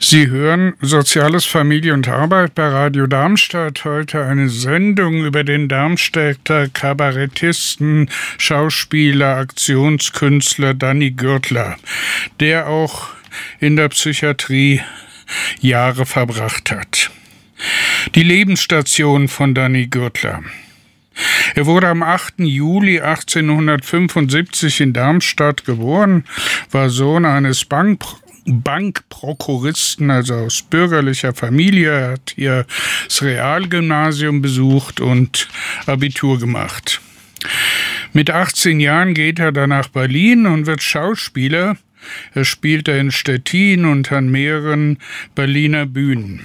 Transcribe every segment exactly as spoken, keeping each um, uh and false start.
Sie hören Soziales, Familie und Arbeit bei Radio Darmstadt. Heute eine Sendung über den Darmstädter Kabarettisten, Schauspieler, Aktionskünstler Danny Gürtler, der auch in der Psychiatrie Jahre verbracht hat. Die Lebensstation von Danny Gürtler. Er wurde am achten Juli achtzehnhundertfünfundsiebzig in Darmstadt geboren, war Sohn eines Bank Bankprokuristen, also aus bürgerlicher Familie. Er hat hier das Realgymnasium besucht und Abitur gemacht. Mit achtzehn Jahren geht er dann nach Berlin und wird Schauspieler. Er spielte in Stettin und an mehreren Berliner Bühnen.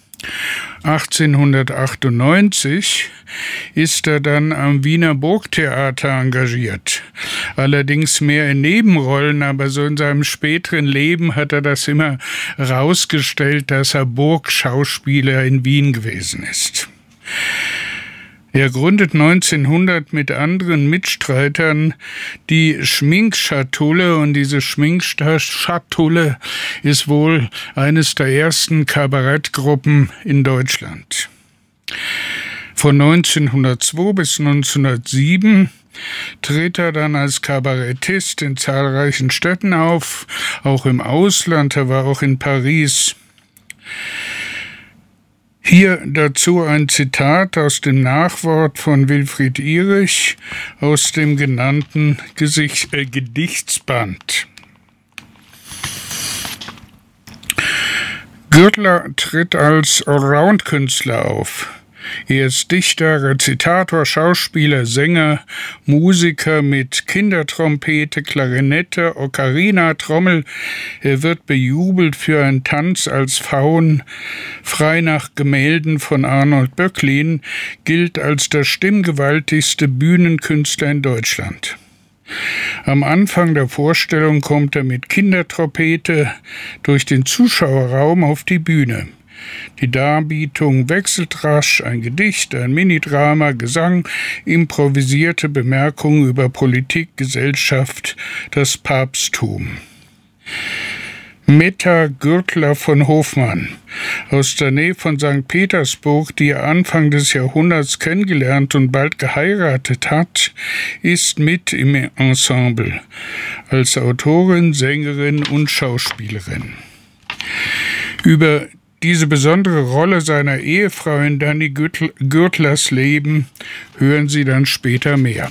achtzehnhundertachtundneunzig ist er dann am Wiener Burgtheater engagiert. Allerdings mehr in Nebenrollen, aber so in seinem späteren Leben hat er das immer rausgestellt, dass er Burgschauspieler in Wien gewesen ist. Er gründet neunzehnhundert mit anderen Mitstreitern die Schminkschatulle, und diese Schminkschatulle ist wohl eines der ersten Kabarettgruppen in Deutschland. Von neunzehnhundertzwei bis neunzehnhundertsieben tritt er dann als Kabarettist in zahlreichen Städten auf, auch im Ausland. Er war auch in Paris. Hier dazu ein Zitat aus dem Nachwort von Wilfried Ihrig aus dem genannten Gesicht, äh, Gedichtsband. Gürtler tritt als Allround-Künstler auf. Er ist Dichter, Rezitator, Schauspieler, Sänger, Musiker mit Kindertrompete, Klarinette, Ocarina, Trommel. Er wird bejubelt für einen Tanz als Faun. Frei nach Gemälden von Arnold Böcklin, gilt als der stimmgewaltigste Bühnenkünstler in Deutschland. Am Anfang der Vorstellung kommt er mit Kindertrompete durch den Zuschauerraum auf die Bühne. Die Darbietung wechselt rasch, ein Gedicht, ein Minidrama, Gesang, improvisierte Bemerkungen über Politik, Gesellschaft, das Papsttum. Metta Gürtler von Hofmann, aus der Nähe von Sankt Petersburg, die er Anfang des Jahrhunderts kennengelernt und bald geheiratet hat, ist mit im Ensemble, als Autorin, Sängerin und Schauspielerin. Über diese besondere Rolle seiner Ehefrau in Danny Gürtlers Leben hören Sie dann später mehr.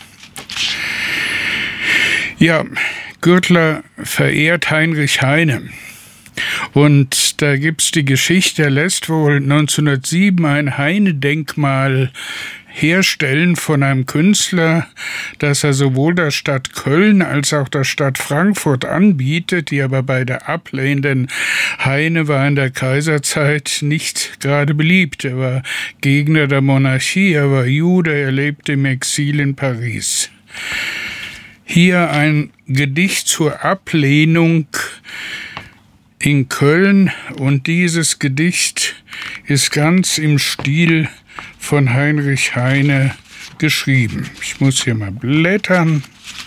Ja, Gürtler verehrt Heinrich Heine. Und da gibt's die Geschichte, er lässt wohl neunzehnhundertsieben ein Heine-Denkmal herstellen von einem Künstler, das er sowohl der Stadt Köln als auch der Stadt Frankfurt anbietet, die aber beide ablehnen, denn Heine war in der Kaiserzeit nicht gerade beliebt. Er war Gegner der Monarchie, er war Jude, er lebte im Exil in Paris. Hier ein Gedicht zur Ablehnung in Köln, und dieses Gedicht ist ganz im Stil von Heinrich Heine geschrieben. Ich muss hier mal blättern.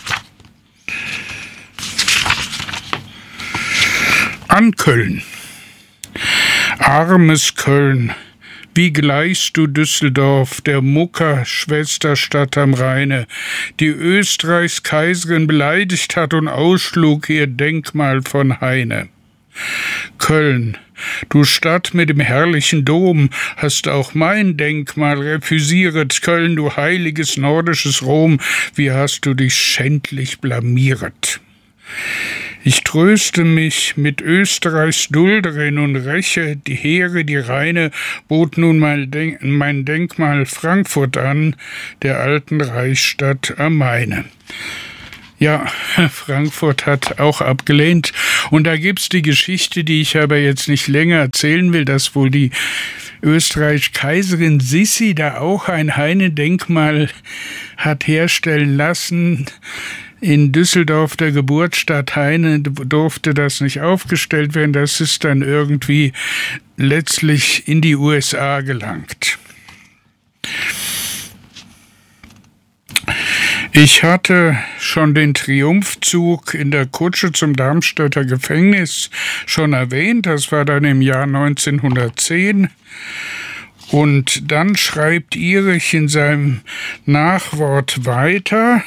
An Köln. Armes Köln, wie gleichst du Düsseldorf, der Mucker, Schwesterstadt am Rheine, die Österreichs Kaiserin beleidigt hat und ausschlug ihr Denkmal von Heine. Köln, du Stadt mit dem herrlichen Dom, hast auch mein Denkmal refüsieret. Köln, du heiliges nordisches Rom, wie hast du dich schändlich blamieret. Ich tröste mich mit Österreichs Dulderin und räche, die Heere, die Rheine, bot nun mein, Denk- mein Denkmal Frankfurt an, der alten Reichsstadt am Maine. Ja, Frankfurt hat auch abgelehnt. Und da gibt's die Geschichte, die ich aber jetzt nicht länger erzählen will, dass wohl die Österreich-Kaiserin Sissi da auch ein Heine-Denkmal hat herstellen lassen. In Düsseldorf, der Geburtsstadt Heine, durfte das nicht aufgestellt werden. Das ist dann irgendwie letztlich in die U S A gelangt. Ich hatte schon den Triumphzug in der Kutsche zum Darmstädter Gefängnis schon erwähnt. Das war dann im Jahr neunzehnhundertzehn. Und dann schreibt Ihrig in seinem Nachwort weiter: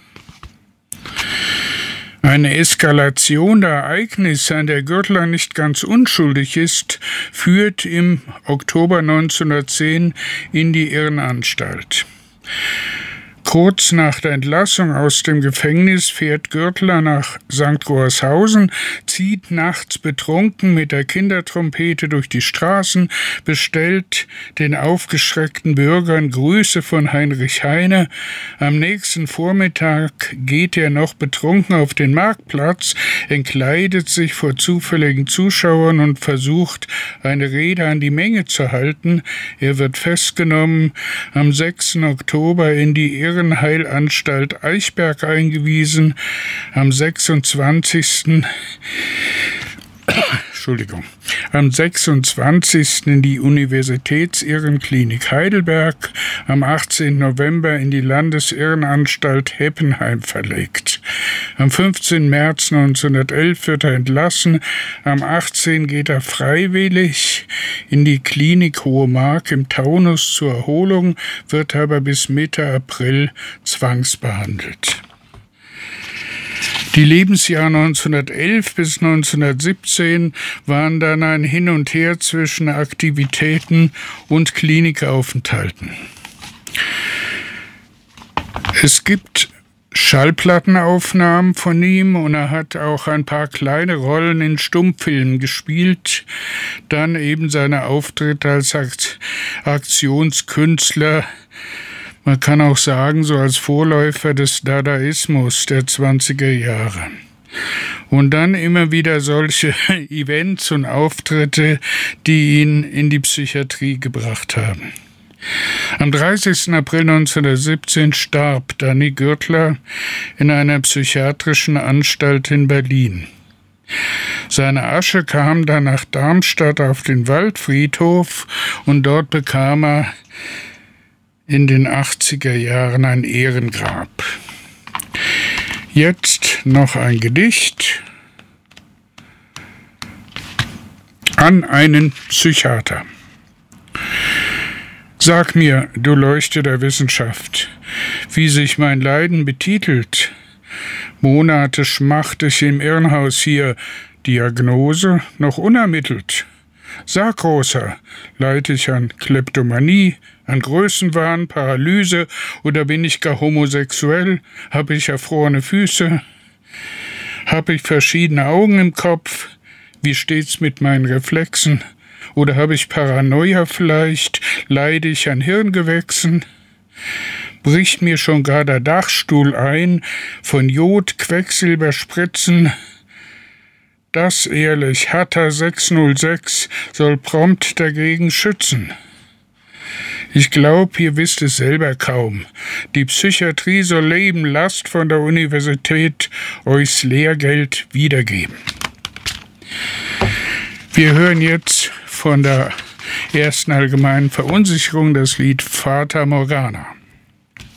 Eine Eskalation der Ereignisse, an der Gürtler nicht ganz unschuldig ist, führt im Oktober neunzehnhundertzehn in die Irrenanstalt. Kurz nach der Entlassung aus dem Gefängnis fährt Gürtler nach Sankt Goarshausen, zieht nachts betrunken mit der Kindertrompete durch die Straßen, bestellt den aufgeschreckten Bürgern Grüße von Heinrich Heine. Am nächsten Vormittag geht er noch betrunken auf den Marktplatz, entkleidet sich vor zufälligen Zuschauern und versucht, eine Rede an die Menge zu halten. Er wird festgenommen, am sechsten Oktober in die Irrenheilanstalt Eichberg eingewiesen, am sechsundzwanzigsten Entschuldigung, am sechsundzwanzigsten in die Universitätsirrenklinik Heidelberg, am achtzehnten November in die Landesirrenanstalt Heppenheim verlegt. Am fünfzehnten März neunzehnhundertelf wird er entlassen, am achtzehnten geht er freiwillig in die Klinik Hohe Mark im Taunus zur Erholung, wird aber bis Mitte April zwangsbehandelt. Die Lebensjahre neunzehnhundertelf bis neunzehnhundertsiebzehn waren dann ein Hin und Her zwischen Aktivitäten und Klinikaufenthalten. Es gibt Schallplattenaufnahmen von ihm und er hat auch ein paar kleine Rollen in Stummfilmen gespielt. Dann eben seine Auftritte als Aktionskünstler. Man kann auch sagen, so als Vorläufer des Dadaismus der zwanziger Jahre. Und dann immer wieder solche Events und Auftritte, die ihn in die Psychiatrie gebracht haben. Am dreißigsten April neunzehnhundertsiebzehn starb Danny Gürtler in einer psychiatrischen Anstalt in Berlin. Seine Asche kam dann nach Darmstadt auf den Waldfriedhof und dort bekam er in den achtziger Jahren ein Ehrengrab. Jetzt noch ein Gedicht an einen Psychiater. Sag mir, du Leuchte der Wissenschaft, wie sich mein Leiden betitelt. Monate schmacht ich im Irrenhaus hier, Diagnose noch unermittelt. Sag, Großer, leide ich an Kleptomanie, an Größenwahn, Paralyse oder bin ich gar homosexuell? Hab ich erfrorene Füße? Hab ich verschiedene Augen im Kopf? Wie steht's mit meinen Reflexen? Oder habe ich Paranoia vielleicht? Leide ich an Hirngewächsen? Bricht mir schon gar der Dachstuhl ein von Jod, Quecksilberspritzen? Das ehrlich, Hatter sechshundertsechs soll prompt dagegen schützen. Ich glaub, ihr wisst es selber kaum. Die Psychiatrie soll Leben Last von der Universität euchs Lehrgeld wiedergeben. Wir hören jetzt von der ersten allgemeinen Verunsicherung das Lied Fata Morgana.